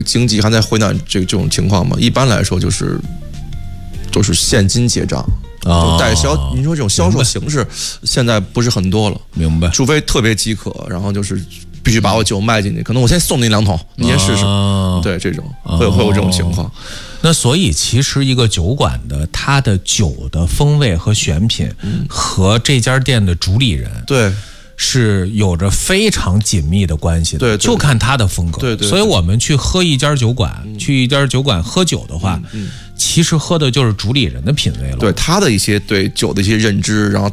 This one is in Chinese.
经济还在回暖这种情况嘛，一般来说就是现金结账。代销，你说这种销售形式现在不是很多了， 明白？ 除非特别饥渴，然后就是必须把我酒卖进去，可能我先送你2桶，你先试试。对，这种会有这种情况。 那所以其实一个酒馆的它的酒的风味和选品和这家店的主理人对。 是有着非常紧密的关系的， 对， 就看他的风格。对，所以我们去喝一家酒馆，去一家酒馆喝酒的话，其实喝的就是主理人的品味了。 对他的一些对酒的一些认知，然后